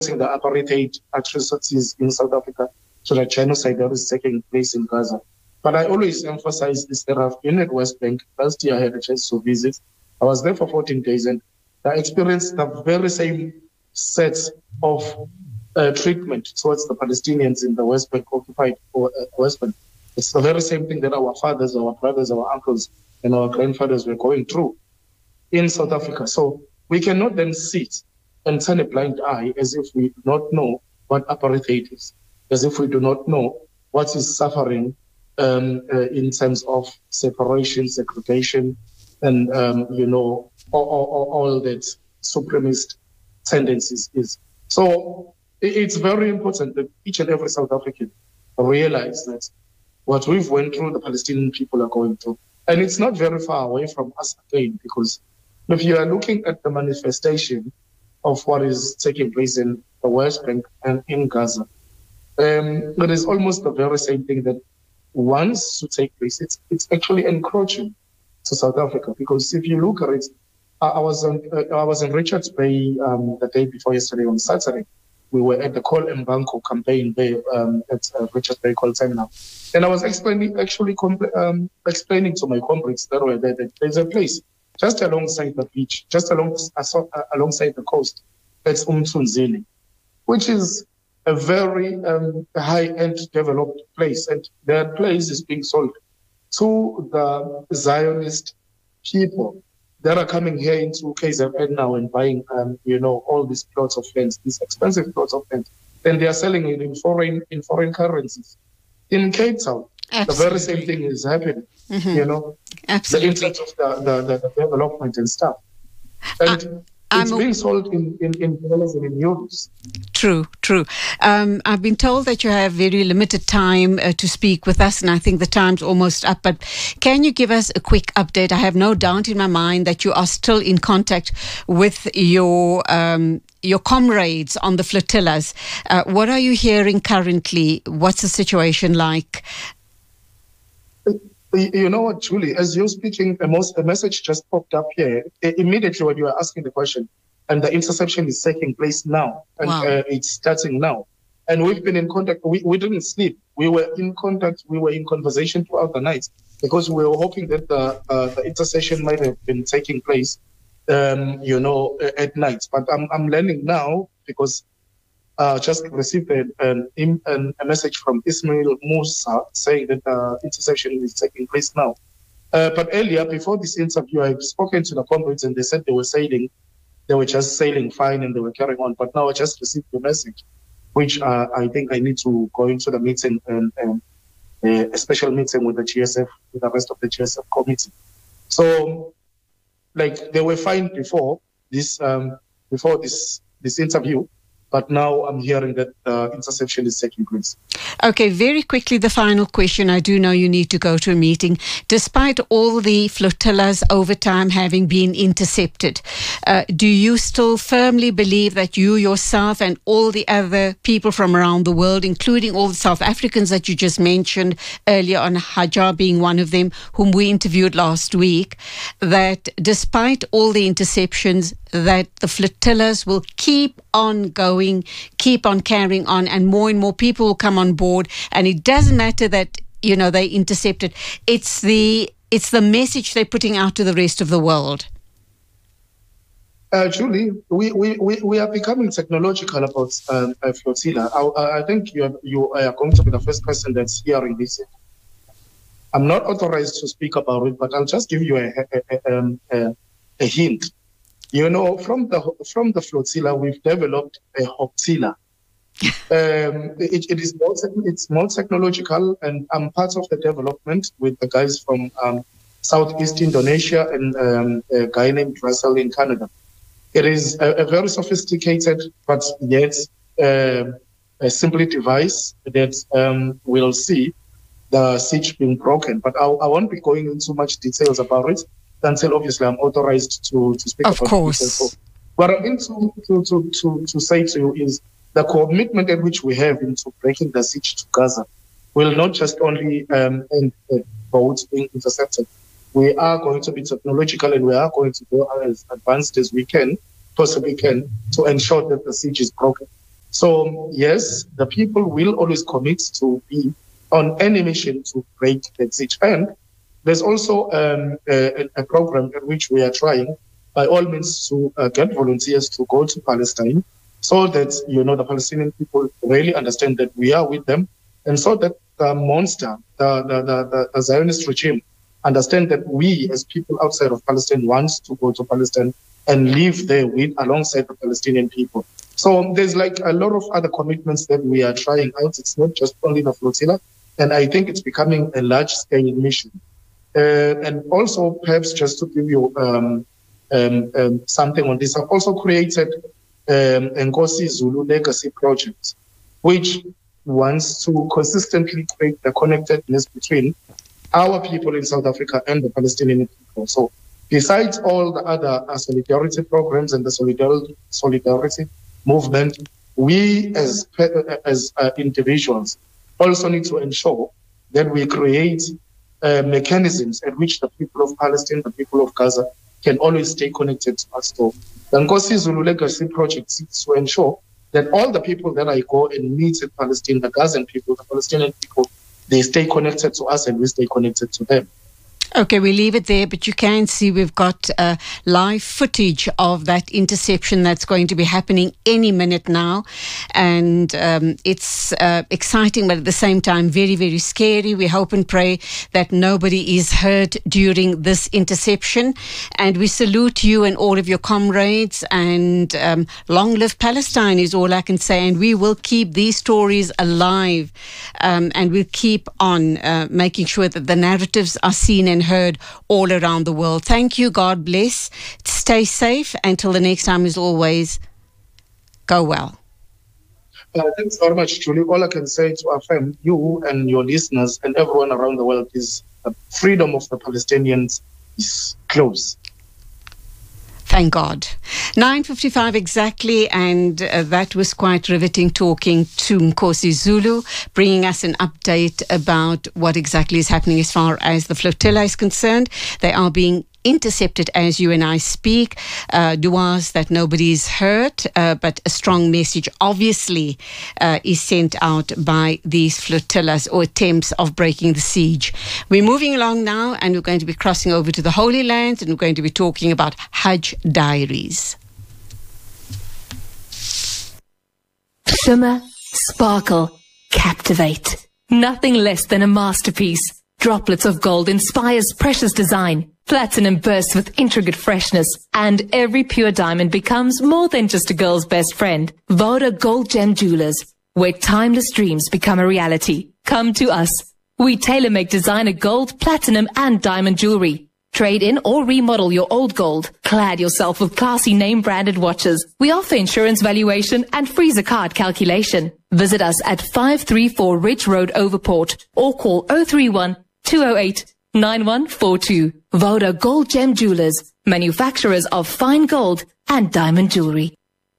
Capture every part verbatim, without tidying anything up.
the apartheid atrocities in South Africa to the genocide that is taking place in Gaza. But I always emphasize this that I've been at West Bank. Last year I had a chance to visit. I was there for fourteen days and I experienced the very same set of uh, treatment towards the Palestinians in the West Bank, occupied or, uh, West Bank. It's the very same thing that our fathers, our brothers, our uncles, and our grandfathers were going through in South Africa. So we cannot then sit and turn a blind eye as if we do not know what apartheid is, as if we do not know what is suffering um, uh, in terms of separation, segregation, and, um, you know, all, all, all that supremacist tendencies is. So it's very important that each and every South African realize that what we've went through, the Palestinian people are going through. And it's not very far away from us again, because if you are looking at the manifestation of what is taking place in the West Bank and in Gaza, um, it is almost the very same thing that wants to take place. It's, it's actually encroaching to South Africa, because if you look at it, I, I was on uh, I was in Richards Bay um, the day before yesterday on Saturday. We were at the Call Mbango campaign there um, at uh, Richards Bay Call Terminal, and I was explaining actually um, explaining to my comrades that were there that there's a place just alongside the beach, just along uh, alongside the coast, that's Umthunzini, which is a very um, high-end developed place, and that place is being sold to the Zionist people that are coming here into K Z N now and buying, um, you know, all these plots of land, these expensive plots of land, and they are selling it in foreign in foreign currencies. In Cape Town, Absolutely. the very same thing is happening. Mm-hmm. You know, Absolutely. the interest of the, the, the, the development and stuff, and uh, it's I'm being sold in in in dollars and in euros. True, true. Um, I've been told that you have very limited time uh, to speak with us, and I think the time's almost up. But can you give us a quick update? I have no doubt in my mind that you are still in contact with your um, your comrades on the flotillas. Uh, what are you hearing currently? What's the situation like? You know what, Julie, as you're speaking, a, most, a message just popped up here immediately when you were asking the question. And the interception is taking place now, and wow. uh, it's starting now. And we've been in contact. We, we didn't sleep. We were in contact. We were in conversation throughout the night, because we were hoping that the, uh, the interception might have been taking place, um, you know, at night. But I'm, I'm learning now, because I uh, just received a, an, an, a message from Ismail Musa saying that the interception is taking place now. Uh, but earlier, before this interview, I've spoken to the comrades, and they said they were sailing. They were just sailing fine and they were carrying on. But now I just received a message, which uh, I think I need to go into the meeting, and, and uh, a special meeting with the G S F, with the rest of the G S F committee. So, like, they were fine before this, um, before this this interview. But now I'm hearing that uh, interception is taking place. Okay, very quickly, the final question. I do know you need to go to a meeting. Despite all the flotillas over time having been intercepted, uh, do you still firmly believe that you yourself and all the other people from around the world, including all the South Africans that you just mentioned earlier on, Hajar being one of them, whom we interviewed last week, that despite all the interceptions, that the flotillas will keep on going, keep on carrying on, and more and more people will come on board. And it doesn't matter that, you know, they intercepted. It's the it's the message they're putting out to the rest of the world. Uh, Julie, we, we, we, we are becoming technological about um, a flotilla. I, I think you are, you are going to be the first person that's hearing this. I'm not authorized to speak about it, but I'll just give you a, a, a, a, a hint. You know, from the from the flotilla, we've developed a hoptilla. um, it, it is more it's more technological, and I'm part of the development with the guys from um, Southeast Indonesia and um, a guy named Russell in Canada. It is a, a very sophisticated, but yet uh, a simple device that um, will see the siege being broken. But I, I won't be going into much details about it until obviously I'm authorized to, to speak of about course. it. So what I'm going to, to, to, to, to say to you is the commitment at which we have into breaking the siege to Gaza will not just only um, end the boats being intercepted. We are going to be technological, and we are going to go as advanced as we can, possibly can, to ensure that the siege is broken. So yes, the people will always commit to be on any mission to break that siege. And there's also um, a, a program in which we are trying, by all means, to uh, get volunteers to go to Palestine, so that, you know, the Palestinian people really understand that we are with them, and so that the monster, the, the, the, the Zionist regime, understand that we as people outside of Palestine want to go to Palestine and live there with alongside the Palestinian people. So there's like a lot of other commitments that we are trying out. It's not just only the flotilla, and I think it's becoming a large-scale mission. Uh, and also, perhaps just to give you um, um, um, something on this, I've also created um, Nkosi Zulu Legacy Project, which wants to consistently create the connectedness between our people in South Africa and the Palestinian people. So besides all the other uh, solidarity programs and the solidarity, solidarity movement, we as, as uh, individuals also need to ensure that we create uh, mechanisms at which the people of Palestine, the people of Gaza, can always stay connected to us. So the Nkosi Zulu Legacy Project seeks to ensure that all the people that I go and meet in Palestine, the Gazan people, the Palestinian people, they stay connected to us and we stay connected to them. Okay, we leave it there, but you can see we've got uh, live footage of that interception that's going to be happening any minute now. And um, it's uh, exciting, but at the same time, very, very scary. We hope and pray that nobody is hurt during this interception. And we salute you and all of your comrades. And um, long live Palestine is all I can say. And we will keep these stories alive. Um, and we'll keep on uh, making sure that the narratives are seen and heard all around the world. Thank you. God bless. Stay safe. Until the next time, as always, go well. Uh, thanks very much, Julie. All I can say to affirm you and your listeners and everyone around the world is the freedom of the Palestinians is close. Thank God. nine fifty-five exactly, and uh, that was quite riveting, talking to Nkosi Zulu, bringing us an update about what exactly is happening as far as the flotilla is concerned. They are being intercepted as you and I speak. Uh, duas that nobody's hurt, uh, but a strong message obviously uh, is sent out by these flotillas or attempts of breaking the siege. We're moving along now, and we're going to be crossing over to the Holy Land, and we're going to be talking about Hajj Diaries. Shimmer, sparkle, captivate. Nothing less than a masterpiece. Droplets of gold inspires precious design. Platinum bursts with intricate freshness. And every pure diamond becomes more than just a girl's best friend. Voda Gold Gem Jewelers, where timeless dreams become a reality. Come to us. We tailor-make designer gold, platinum and diamond jewelry. Trade in or remodel your old gold. Clad yourself with classy name-branded watches. We offer insurance valuation and Freezer card calculation. Visit us at five three four Ridge Road, Overport, or call oh three one, two oh eight, nine one four two. Voda Gold Gem Jewelers, manufacturers of fine gold and diamond jewelry.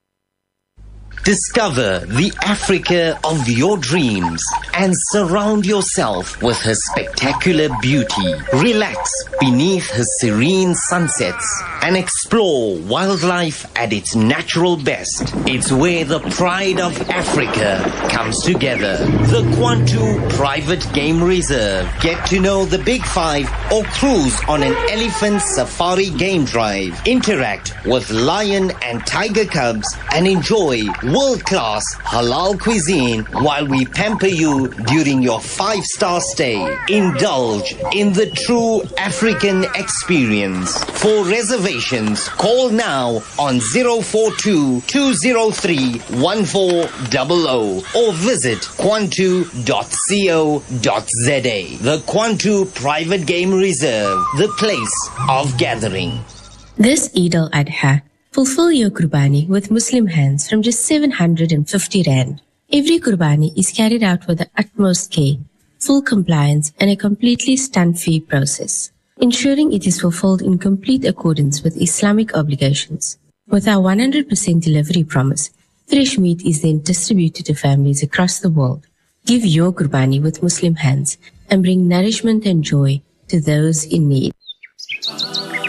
Discover the Africa of your dreams and surround yourself with her spectacular beauty. Relax beneath her serene sunsets and explore wildlife at its natural best. It's where the pride of Africa comes together. The Kwantu Private Game Reserve. Get to know the Big Five or cruise on an elephant safari game drive. Interact with lion and tiger cubs and enjoy world-class halal cuisine while we pamper you during your five-star stay. Indulge in the true African experience. For reservations, call now on zero four two, two zero three, one four zero zero or visit kwantu dot co dot za. The Kwantu Private Game Reserve, the place of gathering. This Eid al-Adha, fulfill your Qurbani with Muslim hands from just seven hundred fifty rand. Every Qurbani is carried out with the utmost care, full compliance and a completely stunt-free process, ensuring it is fulfilled in complete accordance with Islamic obligations. With our one hundred percent delivery promise, fresh meat is then distributed to families across the world. Give your Qurbani with Muslim hands and bring nourishment and joy to those in need.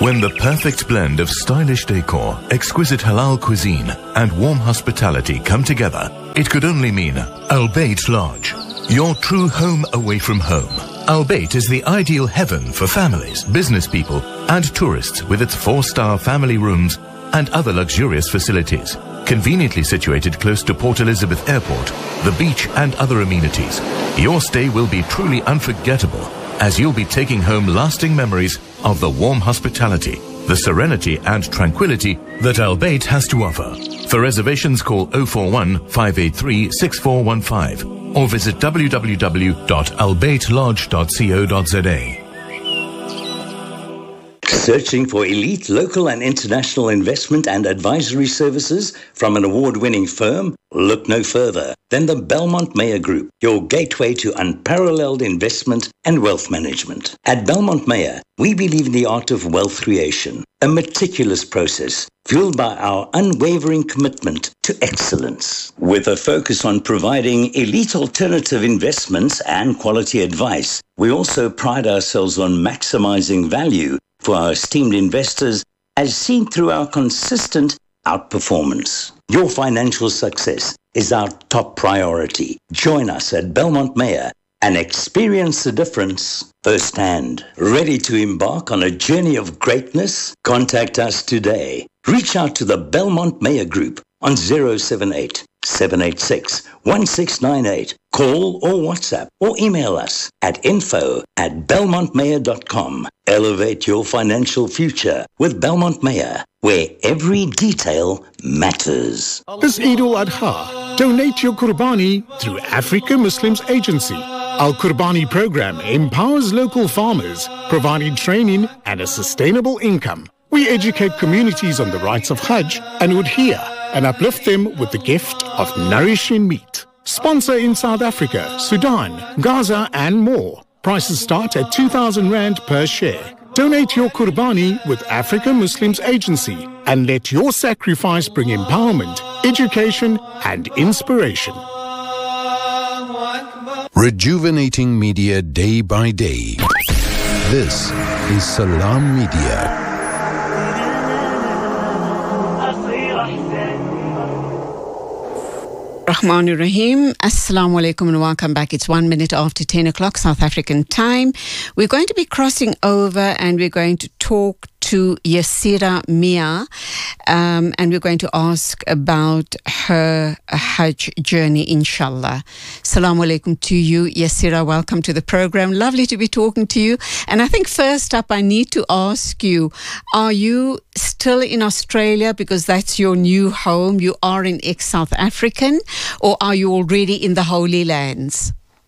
When the perfect blend of stylish decor, exquisite halal cuisine, and warm hospitality come together, it could only mean Al Bayt Lodge, your true home away from home. Al Bayt is the ideal heaven for families, business people, and tourists with its four-star family rooms and other luxurious facilities. Conveniently situated close to Port Elizabeth Airport, the beach, and other amenities, your stay will be truly unforgettable, as you'll be taking home lasting memories of the warm hospitality, the serenity and tranquility that Al Bayt has to offer. For reservations, call oh four one, five eight three, six four one five or visit w w w dot al bayt lodge dot co dot z a. Searching for elite local and international investment and advisory services from an award-winning firm? Look no further than the Belmont Meyer Group, your gateway to unparalleled investment and wealth management. At Belmont Meyer, we believe in the art of wealth creation, a meticulous process fueled by our unwavering commitment to excellence. With a focus on providing elite alternative investments and quality advice, we also pride ourselves on maximizing value for our esteemed investors, as seen through our consistent outperformance. Your financial success is our top priority. Join us at Belmont Meyer and experience the difference firsthand. Ready to embark on a journey of greatness? Contact us today. Reach out to the Belmont Meyer Group on zero seven eight, seven eight six, one six nine eight. Call or WhatsApp or email us at info at belmont mayer dot com. Elevate your financial future with Belmont Meyer, where every detail matters. This Eid al-Adha, donate your Qurbani through Africa Muslims Agency. Our Qurbani program empowers local farmers, providing training and a sustainable income. We educate communities on the rights of Hajj and Udhiyah and uplift them with the gift of nourishing meat. Sponsor in South Africa, Sudan, Gaza and more. Prices start at two thousand rand per share. Donate your Qurbani with Africa Muslims Agency and let your sacrifice bring empowerment, education and inspiration. Rejuvenating media day by day. This is Salam Media. Rahmanir Rahim. Assalamu alaikum and welcome back. It's one minute after ten o'clock South African time. We're going to be crossing over and we're going to talk to Yassira Mia um, and we're going to ask about her Hajj journey, inshallah. Assalamu alaikum to you, Yassira. Welcome to the program. Lovely to be talking to you. And I think first up, I need to ask you, are you still in Australia because that's your new home? You are an ex-South African, or are you already in the Holy Lands?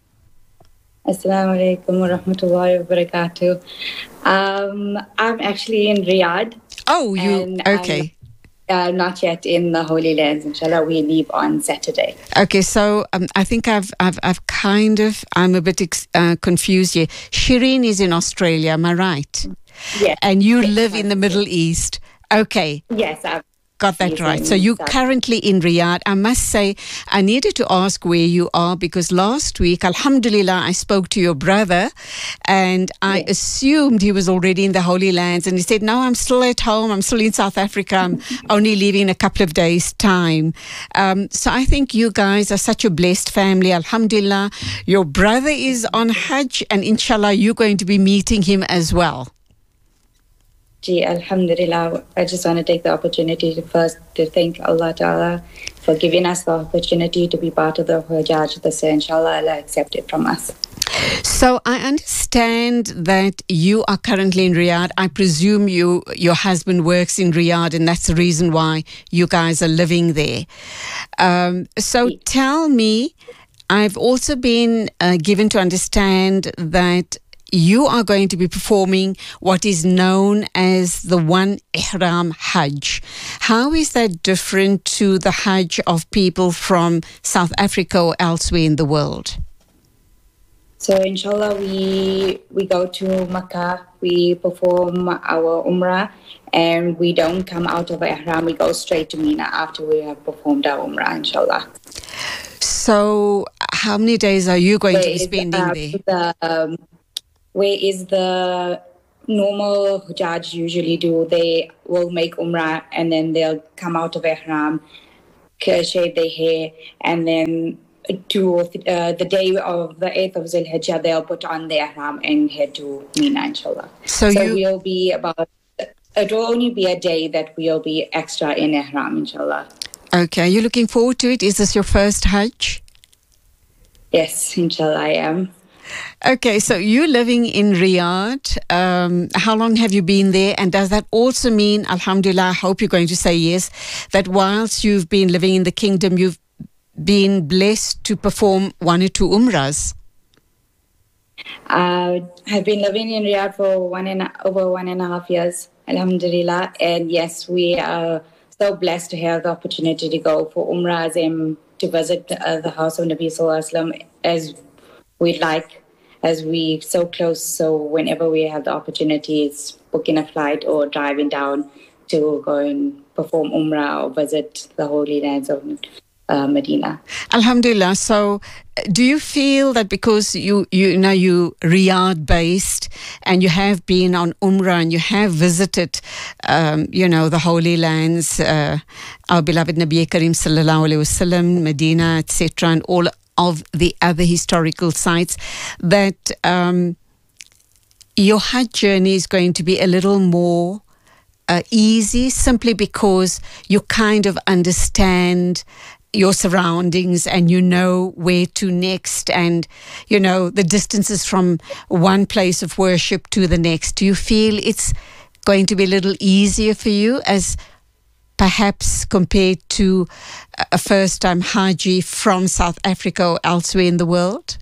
Assalamu alaikum wa rahmatullahi wa barakatuh. Um, I'm actually in Riyadh. Oh, you, okay. Uh, not yet in the Holy Lands, inshallah. We leave on Saturday. Okay, so um, I think I've, I've, I've kind of, I'm a bit ex- uh, confused here. Shireen is in Australia, am I right? Yes. And you yes, live in the Middle East. Okay. Yes, I've got that right. So you're currently in Riyadh. I must say, I needed to ask where you are because last week, alhamdulillah, I spoke to your brother and I yes. assumed he was already in the Holy Lands. And he said, no, I'm still at home. I'm still in South Africa. I'm only leaving in a couple of days' time. Um, so I think you guys are such a blessed family. Alhamdulillah, your brother is on Hajj and inshallah, you're going to be meeting him as well. Alhamdulillah, I just want to take the opportunity to first to thank Allah Ta'ala for giving us the opportunity to be part of the Hajj this year. Inshallah, Allah accept it from us. So I understand that you are currently in Riyadh. I presume you, your husband works in Riyadh and that's the reason why you guys are living there. Um, so tell me, I've also been uh, given to understand that you are going to be performing what is known as the One Ihram Hajj. How is that different to the Hajj of people from South Africa or elsewhere in the world? So inshallah, we we go to Makkah, we perform our Umrah, and we don't come out of Ihram, we go straight to Mina after we have performed our Umrah, inshallah. So how many days are you going Where to be spending is, uh, there? The, um, Where is the normal Hujjaj usually do. They will make Umrah and then they'll come out of Ihram, shave their hair, and then to uh, the day of the eighth of Zulhijjah, they'll put on their Ihram and head to Mina, inshallah. So, so you... we'll be about, it will only be a day that we'll be extra in Ihram, inshallah. Okay, are you looking forward to it? Is this your first Hajj? Yes, inshallah, I am. Okay, so you're living in Riyadh. Um, how long have you been there? And does that also mean, alhamdulillah, I hope you're going to say yes, that whilst you've been living in the kingdom, you've been blessed to perform one or two umrahs? Uh, I've been living in Riyadh for one and over one and a half years, alhamdulillah. And yes, we are so blessed to have the opportunity to go for umrahs and to visit uh, the house of Nabi Sallallahu Alaihi Wasallam as we'd like, as we so close. So whenever we have the opportunity, it's booking a flight or driving down to go and perform umrah or visit the holy lands of uh, Medina. Alhamdulillah. So do you feel that because you, you know, you Riyadh based and you have been on umrah and you have visited, um, you know, the holy lands, uh, our beloved Nabi Karim Sallallahu Alaihi Wasallam, Medina, et cetera, and all of the other historical sites, that um, your Hajj journey is going to be a little more uh, easy, simply because you kind of understand your surroundings and you know where to next, and you know the distances from one place of worship to the next. Do you feel it's going to be a little easier for you, as perhaps compared to a first-time Haji from South Africa or elsewhere in the world?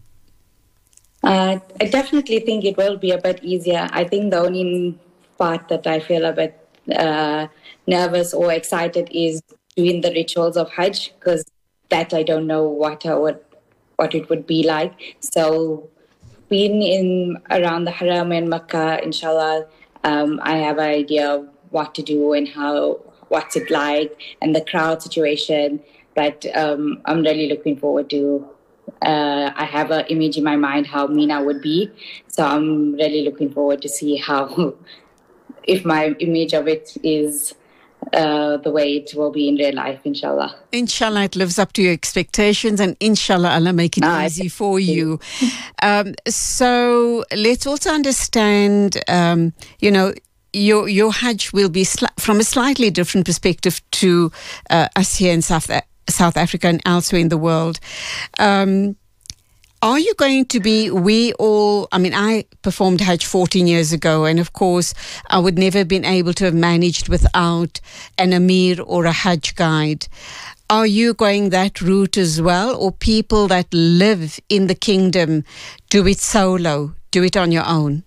Uh, I definitely think it will be a bit easier. I think the only part that I feel a bit uh, nervous or excited is doing the rituals of Hajj, because that I don't know what I would, what it would be like. So being in around the Haram and Makkah, inshallah, um, I have an idea of what to do and how, what's it like, and the crowd situation. But um, I'm really looking forward to, uh, I have an image in my mind how Mina would be. So I'm really looking forward to see how, if my image of it is Uh, the way it will be in real life, inshallah. Inshallah, it lives up to your expectations, and inshallah, Allah make it ah, easy for you. Um, so let's also understand, um, you know, your your Hajj will be sli- from a slightly different perspective to uh, us here in South South Africa and elsewhere in the world. Um, Are you going to be, we all, I mean, I performed Hajj fourteen years ago, and of course, I would never have been able to have managed without an Amir or a Hajj guide. Are you going that route as well, or people that live in the kingdom do it solo, do it on your own?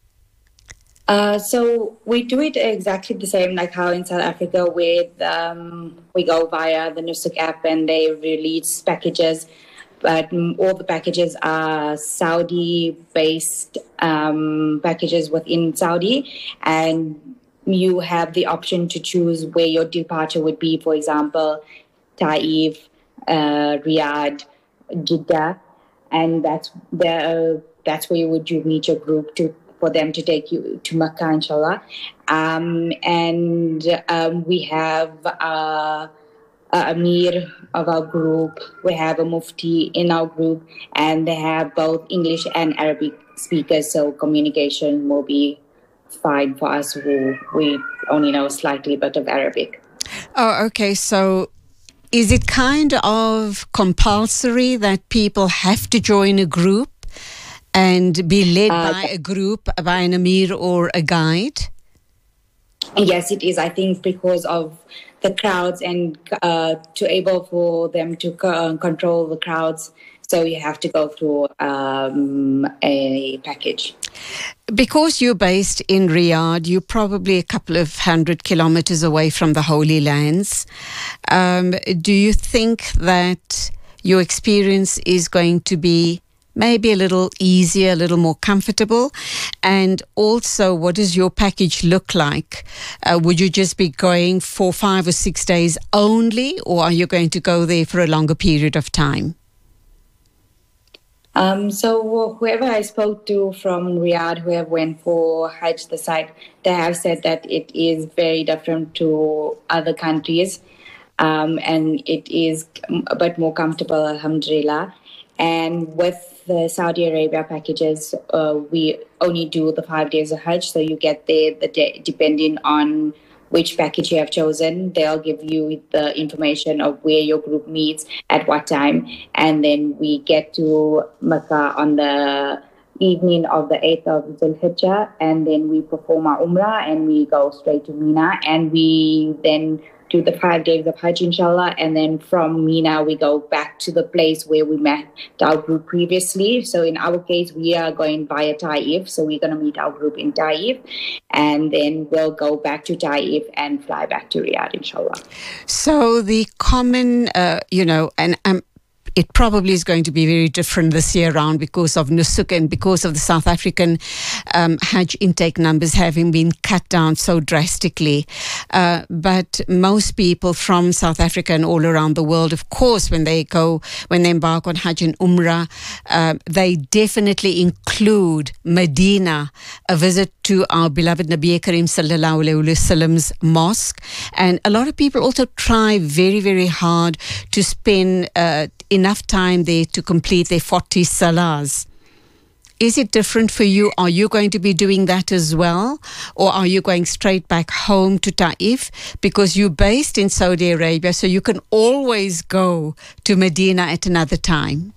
Uh, so we do it exactly the same like how in South Africa, with um, we go via the Nusuk app and they release packages. But all the packages are Saudi-based um, packages within Saudi, and you have the option to choose where your departure would be. For example, Taif, uh, Riyadh, Jeddah, and that's the that's where you would you meet your group to for them to take you to Makkah, inshallah. Um, and um, we have. Uh, Uh, Amir of our group, we have a Mufti in our group, and they have both English and Arabic speakers, so communication will be fine for us who we only know slightly bit of Arabic. Oh, okay. So is it kind of compulsory that people have to join a group and be led uh, by a group, by an Amir or a guide? Yes, it is. I think because of the crowds and uh, to able for them to uh, control the crowds. So you have to go through um, a package. Because you're based in Riyadh, you're probably a couple of hundred kilometers away from the Holy Lands. Um, do you think that your experience is going to be maybe a little easier, a little more comfortable? And also, what does your package look like? Uh, would you just be going for five or six days only, or are you going to go there for a longer period of time? Um, so whoever I spoke to from Riyadh, whoever went for Hajj the site, they have said that it is very different to other countries, um, and it is a bit more comfortable, alhamdulillah. And with the Saudi Arabia packages, uh, we only do the five days of Hajj, so you get there the day, depending on which package you have chosen. They'll give you the information of where your group meets, at what time, and then we get to Makkah on the evening of the eighth of Dhul Hijjah, and then we perform our Umrah, and we go straight to Mina, and we then do the five days of Hajj, inshallah, and then from Mina we go back to the place where we met our group previously. So in our case, we are going via Taif, so we're going to meet our group in Taif, and then we'll go back to Taif and fly back to Riyadh, inshallah. So the common, uh, you know, and um, it probably is going to be very different this year around because of Nusuk and because of the South African um, Hajj intake numbers having been cut down so drastically. Uh, but most people from South Africa and all around the world, of course, when they go, when they embark on Hajj and Umrah, uh, they definitely include Medina, a visit to our beloved Nabi Karim Sallallahu Alaihi Wasallam's mosque. And a lot of people also try very, very hard to spend uh, enough time there to complete their forty salahs. Is it different for you? Are you going to be doing that as well? Or are you going straight back home to Taif? Because you're based in Saudi Arabia, so you can always go to Medina at another time.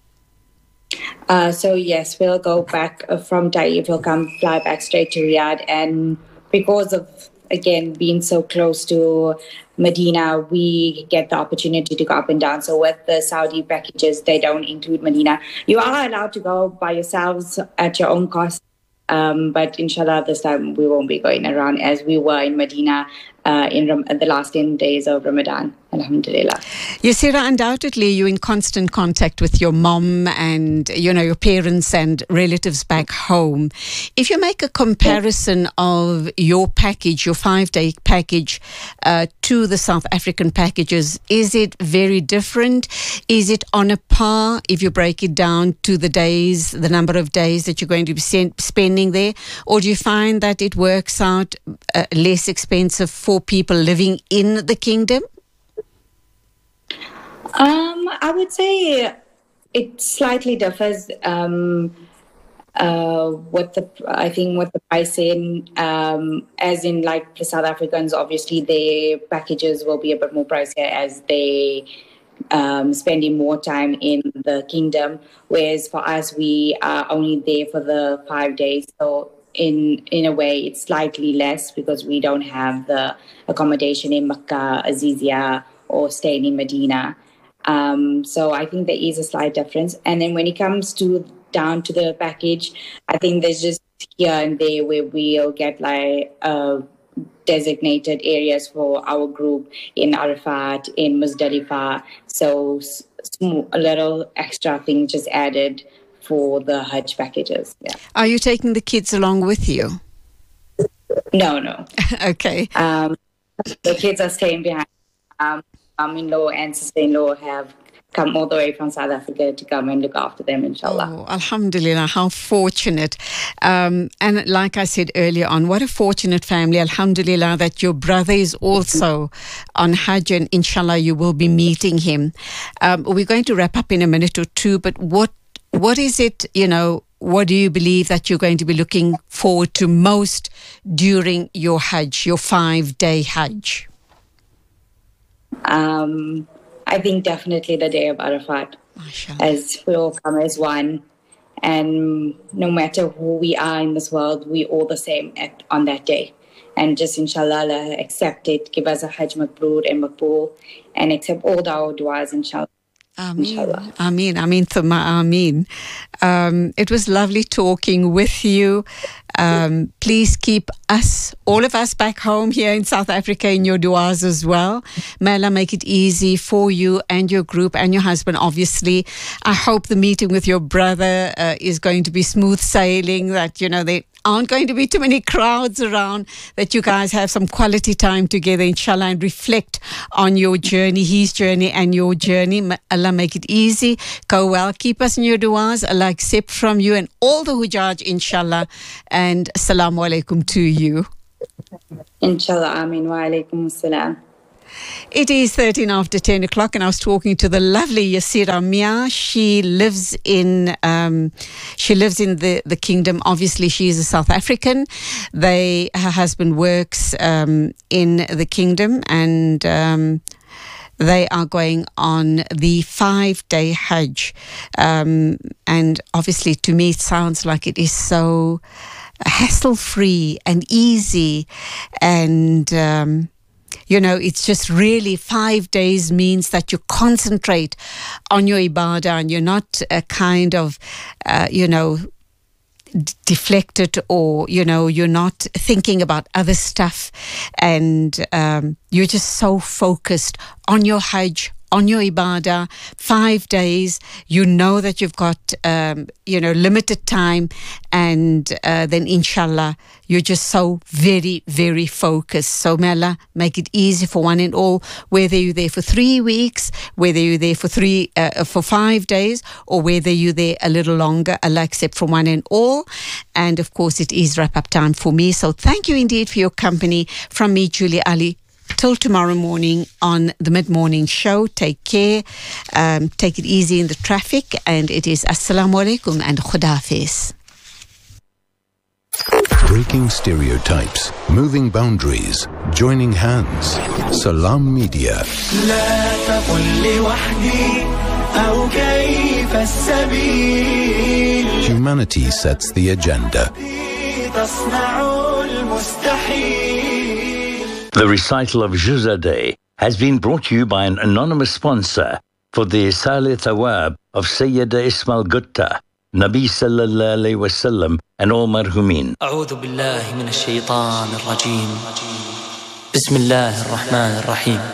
Uh, so yes, we'll go back uh, from Taif, we'll come fly back straight to Riyadh. And because of, again, being so close to Medina, we get the opportunity to go up and down. So with the Saudi packages, they don't include Medina. You are allowed to go by yourselves at your own cost. Um, but inshallah, this time we won't be going around as we were in Medina uh, in Ram- the last ten days of Ramadan. Alhamdulillah. Yasira, undoubtedly you're in constant contact with your mom and, you know, your parents and relatives back home. If you make a comparison of your package, your five-day package uh, to the South African packages, is it very different? Is it on a par if you break it down to the days, the number of days that you're going to be spending there? Or do you find that it works out uh, less expensive for people living in the kingdom? Um, I would say it slightly differs. Um, uh, what the I think what the pricing, um, as in like the South Africans, obviously their packages will be a bit more pricier as they um, spending more time in the kingdom. Whereas for us, we are only there for the five days, so in in a way it's slightly less because we don't have the accommodation in Makkah, Azizia, or staying in Medina. Um, so I think there is a slight difference. And then when it comes to down to the package, I think there's just here and there where we'll get like uh, designated areas for our group in Arafat, in Muzdalifah. So sm- a little extra thing just added for the Hajj packages. Yeah. Are you taking the kids along with you? No, no. Okay. Um, the kids are staying behind. Um, mom-in-law and sister-in-law have come all the way from South Africa to come and look after them, inshallah. Oh, alhamdulillah, how fortunate. Um, and like I said earlier on, what a fortunate family, alhamdulillah, that your brother is also on Hajj and inshallah you will be meeting him. Um, we're going to wrap up in a minute or two, but what what is it, you know, what do you believe that you're going to be looking forward to most during your Hajj, your five-day Hajj? Um, I think definitely the day of Arafat, Mashallah. As we all come as one, and no matter who we are in this world, we all the same at, on that day. And just inshallah, Allah accept it, give us a Hajj Mabrur and Maqbool, and accept all our du'as, inshallah. Ameen, Ameen, Ameen, Thumma Ameen. Um, it was lovely talking with you. Um, please keep us, all of us back home here in South Africa in your du'as as well. May Allah make it easy for you and your group and your husband, obviously. I hope the meeting with your brother uh, is going to be smooth sailing, that, you know, they aren't going to be too many crowds around, that you guys have some quality time together, inshallah, and reflect on your journey, his journey and your journey. Allah make it easy. Go well. Keep us in your du'as. Allah accept from you and all the Hujjaj, inshallah. And assalamu alaikum to you. Inshallah, Ameen. Wa alaikum assalam. It is thirteen after ten o'clock, and I was talking to the lovely Yasira Mia. She lives in um, she lives in the, the kingdom. Obviously, she is a South African. They her husband works um, in the kingdom, and um, they are going on the five-day Hajj. Um, and obviously, to me, it sounds like it is so hassle-free and easy, and um, you know, it's just really five days means that you concentrate on your ibadah and you're not a kind of, uh, you know, d- deflected, or, you know, you're not thinking about other stuff, and um, you're just so focused on your Hajj, on your ibadah. Five days, you know that you've got, um, you know, limited time, and uh, then inshallah, you're just so very, very focused. So may Allah make it easy for one and all, whether you're there for three weeks, whether you're there for three, uh, for five days, or whether you're there a little longer. Allah accept from one and all. And of course, it is wrap-up time for me. So thank you indeed for your company. From me, Julia Ali. Till tomorrow morning on the mid-morning show. Take care. Um, take it easy in the traffic. And it is Assalamu alaikum and Khudafiz. Breaking stereotypes, moving boundaries, joining hands. Salam Media. Humanity sets the agenda. The recital of Juzadeh has been brought to you by an anonymous sponsor for the Isale Thawab of Sayyida Ismail Gutta, Nabi Sallallahu Alaihi Wasallam, and all marhumin. أعوذ بالله من الشيطان الرجيم. بسم الله الرحمن الرحيم.